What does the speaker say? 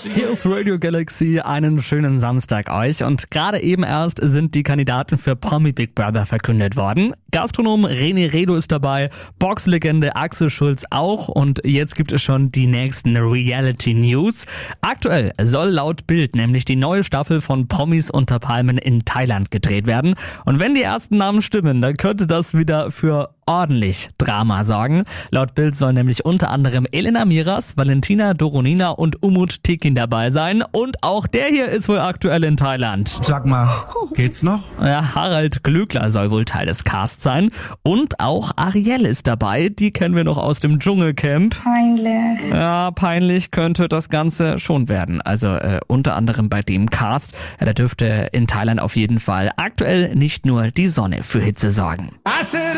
Hier ist Radio Galaxy, einen schönen Samstag euch und gerade eben erst sind die Kandidaten für Promi Big Brother verkündet worden. Gastronom René Redo ist dabei, Boxlegende Axel Schulz auch und jetzt gibt es schon die nächsten Reality News. Aktuell soll laut Bild nämlich die neue Staffel von Promis unter Palmen in Thailand gedreht werden und wenn die ersten Namen stimmen, dann könnte das wieder für ordentlich Drama sorgen. Laut Bild soll nämlich unter anderem Elena Miras, Valentina Doronina und Umut Tekin dabei sein. Und auch der hier ist wohl aktuell in Thailand. Sag mal, geht's noch? Ja, Harald Glöckler soll wohl Teil des Casts sein. Und auch Ariel ist dabei. Die kennen wir noch aus dem Dschungelcamp. Peinlich. Ja, peinlich könnte das Ganze schon werden. Also unter anderem bei dem Cast. Ja, da dürfte in Thailand auf jeden Fall aktuell nicht nur die Sonne für Hitze sorgen.